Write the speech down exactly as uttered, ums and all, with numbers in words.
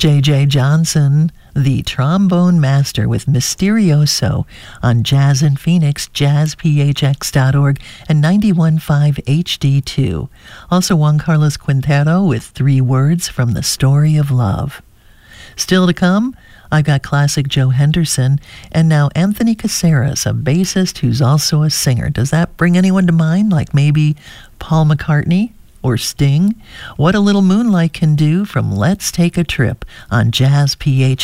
J J Johnson, the trombone master with Mysterioso on Jazz in Phoenix, jazz p h x dot org, and ninety-one point five H D two. Also Juan Carlos Quintero with Three Words from the Story of Love. Still to come, I've got classic Joe Henderson, and now Anthony Caceres, a bassist who's also a singer. Does that bring anyone to mind, like maybe Paul McCartney or Sting? What a Little Moonlight Can Do from Let's Take a Trip on Jazz P H